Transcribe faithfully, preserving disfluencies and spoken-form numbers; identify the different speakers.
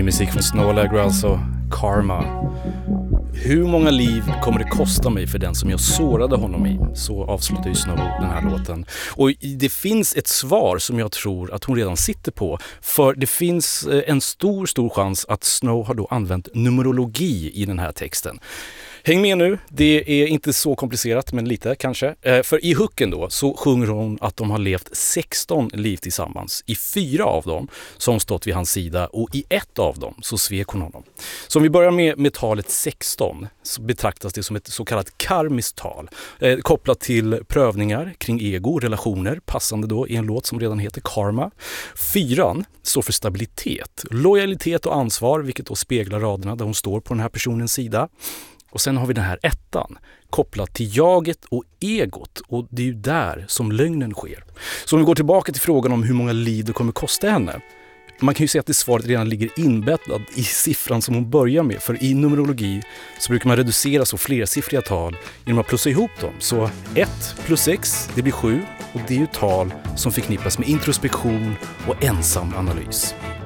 Speaker 1: musik från Snow Allegra, alltså Karma. Hur många liv kommer det kosta mig för den som jag sårade honom i? Så avslutar ju Snow den här låten. Och det finns ett svar som jag tror att hon redan sitter på. För det finns en stor, stor chans att Snow har då använt numerologi i den här texten. Häng med nu, det är inte så komplicerat men lite kanske. Eh, för i hooken då så sjunger hon att de har levt sexton liv tillsammans. I fyra av dem så har hon stått vid hans sida och i ett av dem så svek hon honom. Så om vi börjar med, med talet sexton så betraktas det som ett så kallat karmiskt tal. Eh, kopplat till prövningar kring ego, relationer, passande då i en låt som redan heter Karma. Fyran står för stabilitet, lojalitet och ansvar, vilket då speglar raderna där hon står på den här personens sida. Och sen har vi den här ettan kopplat till jaget och egot, och det är ju där som lögnen sker. Så om vi går tillbaka till frågan om hur många liv det kommer kosta henne. Man kan ju säga att det svaret redan ligger inbäddad i siffran som hon börjar med. För i numerologi så brukar man reducera så flersiffriga tal genom att plussa ihop dem. Så ett plus sex, det blir sju, och det är ju tal som förknippas med introspektion och ensam analys.